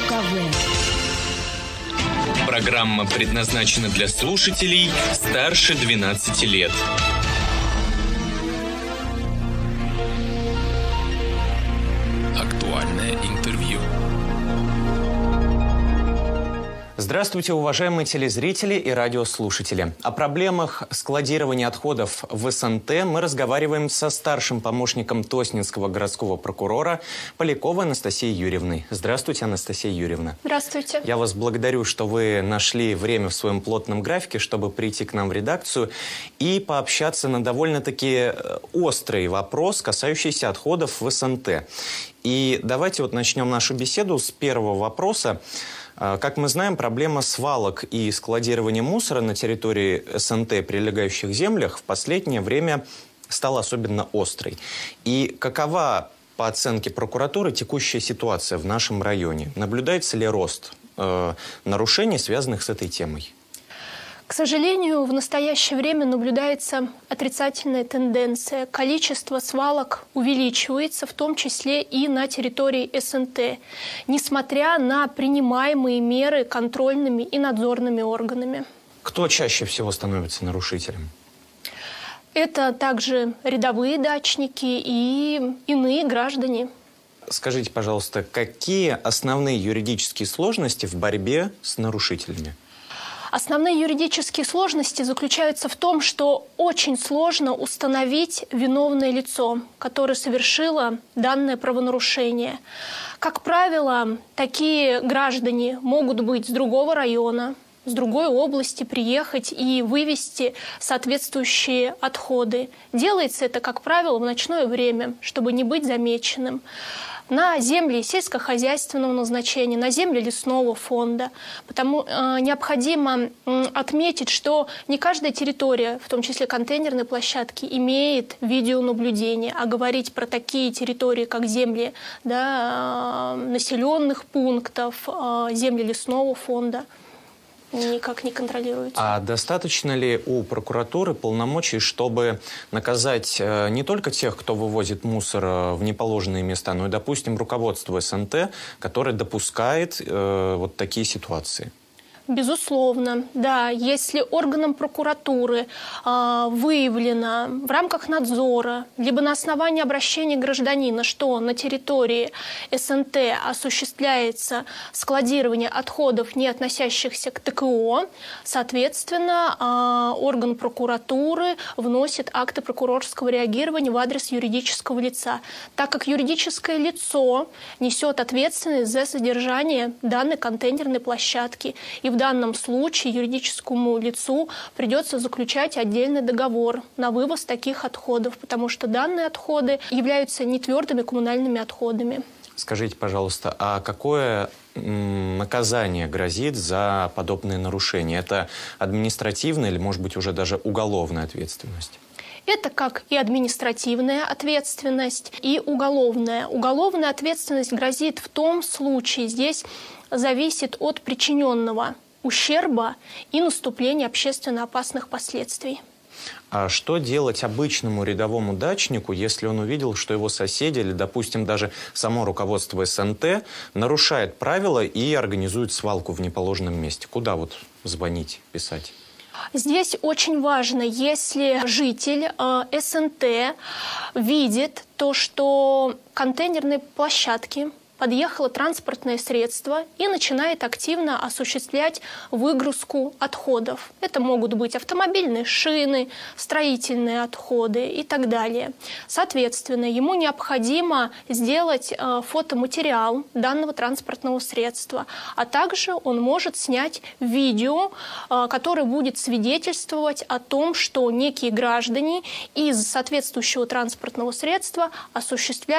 Программа предназначена для слушателей старше 12 лет. Актуальное интервью. Здравствуйте, уважаемые телезрители и радиослушатели. О проблемах складирования отходов в СНТ мы разговариваем со старшим помощником Тоснинского городского прокурора Поляковой Анастасией Юрьевной. Здравствуйте, Анастасия Юрьевна. Здравствуйте. Я вас благодарю, что вы нашли время в своем плотном графике, чтобы прийти к нам в редакцию и пообщаться на довольно-таки острый вопрос, касающийся отходов в СНТ. И давайте начнем нашу беседу с первого вопроса. Как мы знаем, проблема свалок и складирования мусора на территории СНТ, прилегающих землях, в последнее время стала особенно острой. И какова, по оценке прокуратуры, текущая ситуация в нашем районе? Наблюдается ли рост нарушений, связанных с этой темой? К сожалению, в настоящее время наблюдается отрицательная тенденция. Количество свалок увеличивается, в том числе и на территории СНТ, несмотря на принимаемые меры контрольными и надзорными органами. Кто чаще всего становится нарушителем? Это также рядовые дачники и иные граждане. Скажите, пожалуйста, какие основные юридические сложности в борьбе с нарушителями? Основные юридические сложности заключаются в том, что очень сложно установить виновное лицо, которое совершило данное правонарушение. Как правило, такие граждане могут быть с другого района, с другой области приехать и вывести соответствующие отходы. Делается это, как правило, в ночное время, чтобы не быть замеченным. На земли сельскохозяйственного назначения, на земли лесного фонда. Потому необходимо отметить, что не каждая территория, в том числе контейнерные площадки, имеет видеонаблюдение. А говорить про такие территории, как земли населенных пунктов, земли лесного фонда, никак не контролируется. А достаточно ли у прокуратуры полномочий, чтобы наказать не только тех, кто вывозит мусор в неположенные места, но и, допустим, руководство СНТ, которое допускает вот такие ситуации? Безусловно, да. Если органам прокуратуры выявлено в рамках надзора, либо на основании обращения гражданина, что на территории СНТ осуществляется складирование отходов, не относящихся к ТКО, соответственно, орган прокуратуры вносит акты прокурорского реагирования в адрес юридического лица, так как юридическое лицо несет ответственность за содержание данной контейнерной площадки. И в данном случае юридическому лицу придется заключать отдельный договор на вывоз таких отходов, потому что данные отходы являются нетвердыми коммунальными отходами. Скажите, пожалуйста, а какое наказание грозит за подобные нарушения? Это административная или, может быть, уже даже уголовная ответственность? Это как и административная ответственность, и уголовная. Уголовная ответственность грозит в том случае, здесь зависит от причиненного ущерба и наступления общественно опасных последствий. А что делать обычному рядовому дачнику, если он увидел, что его соседи или, допустим, даже само руководство СНТ нарушает правила и организует свалку в неположенном месте? Куда звонить, писать? Здесь очень важно, если житель СНТ видит то, что контейнерные площадки подъехало транспортное средство и начинает активно осуществлять выгрузку отходов. Это могут быть автомобильные шины, строительные отходы и так далее. Соответственно, ему необходимо сделать фотоматериал данного транспортного средства, а также он может снять видео, которое будет свидетельствовать о том, что некие граждане из соответствующего транспортного средства осуществляют